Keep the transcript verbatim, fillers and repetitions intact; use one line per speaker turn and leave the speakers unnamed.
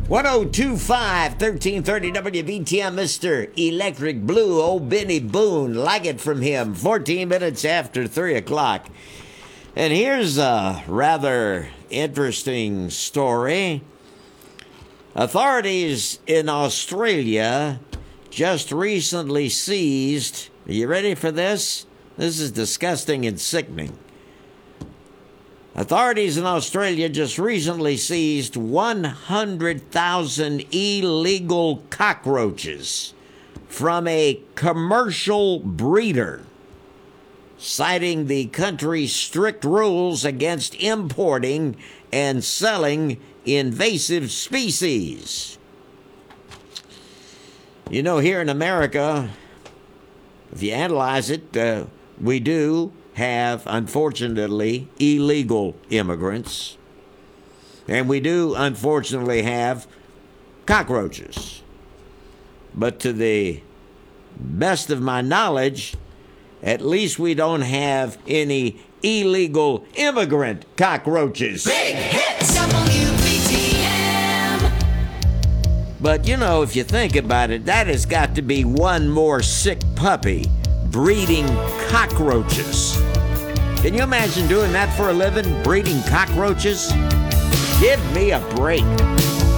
one oh two point five, thirteen thirty W B T M, Mister Electric Blue, old Benny Boone, like it from him, fourteen minutes after three o'clock. And here's a rather interesting story. Authorities in Australia just recently seized, are you ready for this? This is disgusting and sickening. Authorities in Australia just recently seized one hundred thousand illegal cockroaches from a commercial breeder, citing the country's strict rules against importing and selling invasive species. You know, here in America, if you analyze it, uh, we do have, unfortunately, illegal immigrants. And we do, unfortunately, have cockroaches. But to the best of my knowledge, at least we don't have any illegal immigrant cockroaches.
Big hits! W B T M!
But, you know, if you think about it, that has got to be one more sick puppy breeding cockroaches. Can you imagine doing that for a living, breeding cockroaches? Give me a break.